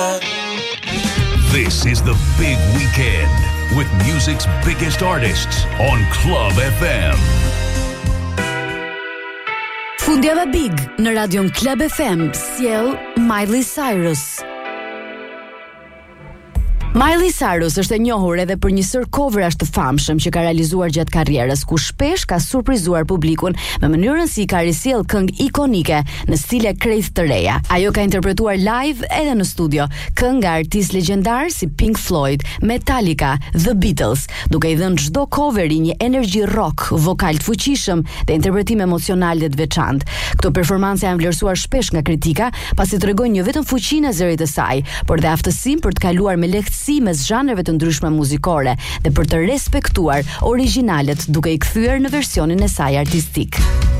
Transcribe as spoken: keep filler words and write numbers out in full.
This is the big weekend with music's biggest artists on Club F M. Fundjava Big në radion Club F M sjell Miley Cyrus. Miley Cyrus është e njohur edhe për një sër coverash të famshëm që ka realizuar gjatë karrierës, ku shpesh ka surprizuar publikun me mënyrën si ka risjell këngë ikonike në stile krejt të reja. Ajo ka interpretuar live edhe në studio këngë nga artistë legjendar si Pink Floyd, Metallica, The Beatles, duke i dhënë çdo coveri një energji rock, vokal të fuqishëm dhe interpretim emocional dhe të veçantë. Këto performanca janë vlerësuar shpesh nga kritika, pasi tregojnë jo vetëm fuqinë e zërit të saj, por dhe aftësinë për të kaluar me lehtësi si mes zhanreve të ndryshme muzikore dhe për të respektuar originalet duke i kthyer në versionin e saj artistik.